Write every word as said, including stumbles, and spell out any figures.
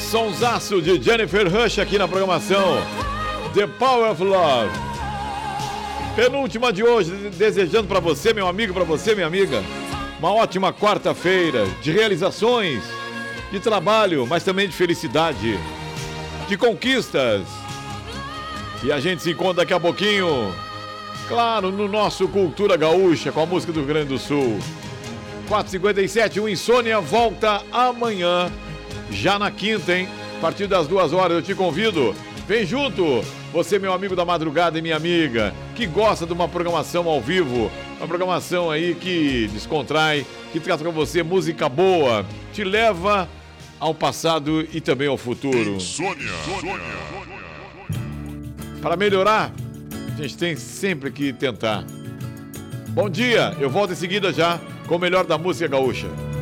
Sonsaço de Jennifer Rush aqui na programação The Power of Love. Penúltima de hoje, desejando para você, meu amigo, para você, minha amiga, uma ótima quarta-feira de realizações, de trabalho, mas também de felicidade, de conquistas. E a gente se encontra daqui a pouquinho, claro, no nosso Cultura Gaúcha, com a música do Rio Grande do Sul. quatro e cinquenta e sete, o Insônia volta amanhã, já na quinta, hein? A partir das duas horas eu te convido. Vem junto, você, meu amigo da madrugada e minha amiga, que gosta de uma programação ao vivo, uma programação aí que descontrai, que traz pra você música boa, te leva ao passado e também ao futuro. Insônia. Para melhorar, a gente tem sempre que tentar. Bom dia, eu volto em seguida já com o melhor da música gaúcha.